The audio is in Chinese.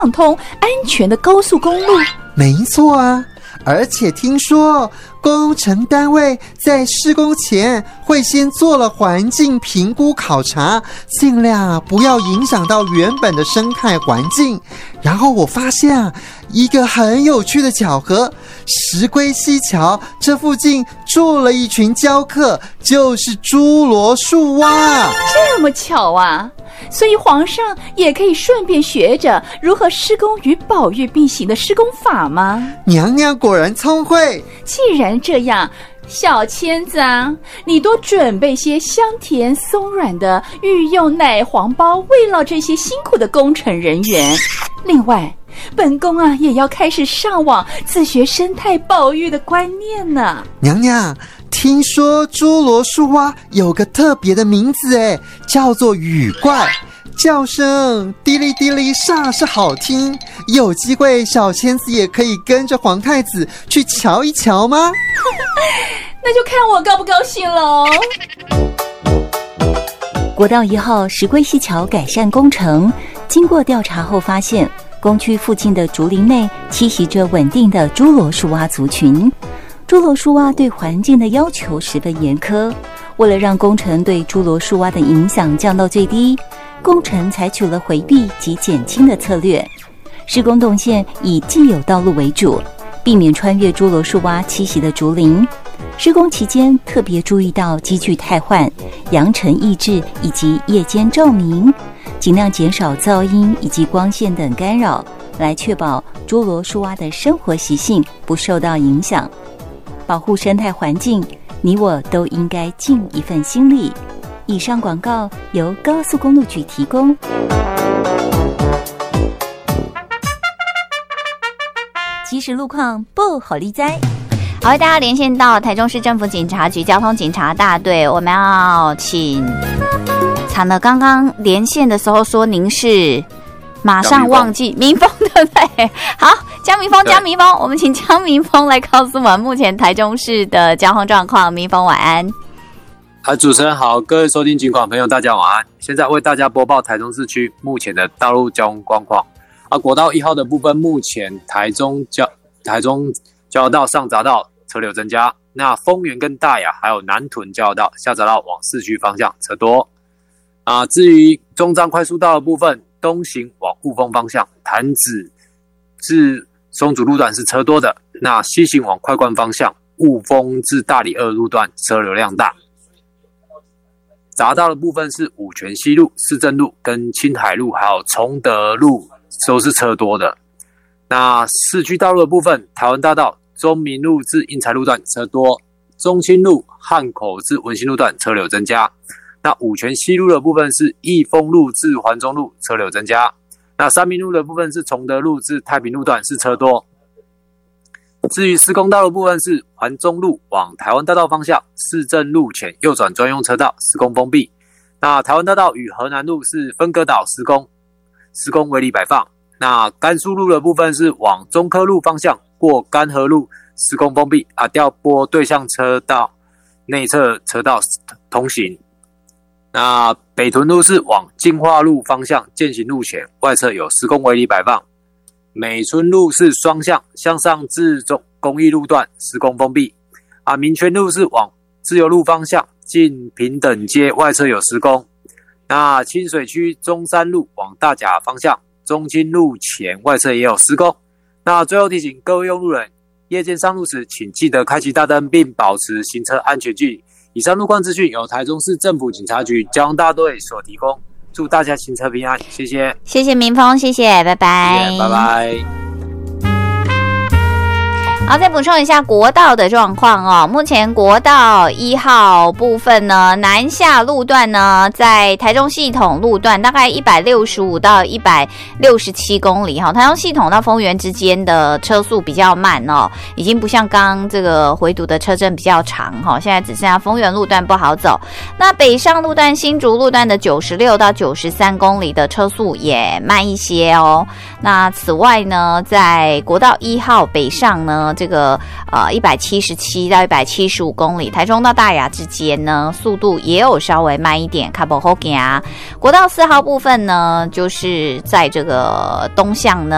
畅通安全的高速公路。 没错啊，而且听说工程单位在施工前会先做了环境评估考察，尽量不要影响到原本的生态环境。然后我发现一个很有趣的巧合，石龟溪桥这附近住了一群鲛客，就是侏罗树蛙。 这么巧啊！所以皇上也可以顺便学着如何施工与保育并行的施工法吗？ 娘娘果然聪慧。 既然这样，小千子啊，你多准备些香甜松软的御用奶黄包，慰劳这些辛苦的工程人员。另外，本宫也要开始上网自学生态保育的观念呢。 娘娘，听说侏罗树蛙有个特别的名字叫做雨怪，叫声滴哩滴哩煞是好听。有机会小千子也可以跟着皇太子去瞧一瞧吗？ 那就看我高不高兴喽。 国道1号石龟溪桥改善工程，经过调查后发现，工区附近的竹林内栖息着稳定的侏罗树蛙族群。侏罗树蛙对环境的要求十分严苛，为了让工程对侏罗树蛙的影响降到最低，工程采取了回避及减轻的策略。施工动线以既有道路为主，避免穿越侏罗树蛙栖息的竹林。施工期间特别注意到机具汰换、扬尘抑制以及夜间照明，尽量减少噪音以及光线等干扰，来确保侏罗树蛙的生活习性不受到影响。保护生态环境，你我都应该尽一份心力。以上广告由高速公路局提供。即时路况不好利哉。 好，大家连线到台中市政府警察局交通警察大队，我们要请惨了，刚刚连线的时候说您是马上忘记民丰，对不对？好，江民峰，我们请江民峰来告诉我们目前台中市的交通状况。民峰晚安。 主持人好，各位收听警广朋友大家晚安。现在为大家播报台中市区目前的道路交通状况。国道1号的部分，目前台中交流道上匝道车流增加，那丰原跟大雅还有南屯交流道下匝道往市区方向车多。至于中彰快速道的部分，东行往雾峰方向，潭子至松竹路段是车多的。那西行往快关方向，雾峰至大里2路段车流量大。匝道的部分是五权西路、市政路跟青海路还有崇德路都是车多的。那市区道路的部分，台湾大道中民路至英才路段车多，中清路汉口至文心路段车流增加。那五权西路的部分是义丰路至环中路车流增加。那三民路的部分是崇德路至太平路段是车多。至于施工道的部分是环中路往台湾大道方向，市政路前右转专用车道施工封闭。那台湾大道与河南路是分隔岛施工围篱摆放。那甘肃路的部分是往中科路方向过甘河路施工封闭，调拨对向车道内侧车道通行。那北屯路是往进化路方向健行路前外侧有施工围篱摆放。美村路是双向向上至公益路段施工封闭。民权路是往自由路方向近平等街外侧有施工。那清水区中山路往大甲方向中清路前外侧也有施工。那最后提醒各位用路人，夜间上路时请记得开启大灯并保持行车安全距离。以上路况资讯由台中市政府警察局交通大队所提供，祝大家行车平安，谢谢。 谢谢民峰，谢谢，拜拜。 谢谢，拜拜。 好，再补充一下国道的状况哦。目前国道1号部分呢，南下路段呢，在台中系统路段大概165到167公里哈。台中系统到丰原之间的车速比较慢哦，已经不像刚刚这个回堵的车阵比较长哈。现在只剩下丰原路段不好走。那北上路段、新竹路段的96到93公里的车速也慢一些哦。那此外呢，在国道1号北上呢，这个177到175公里，台中到大雅之间呢，速度也有稍微慢一点，较不好行。国道4号部分呢，就是在这个东向呢。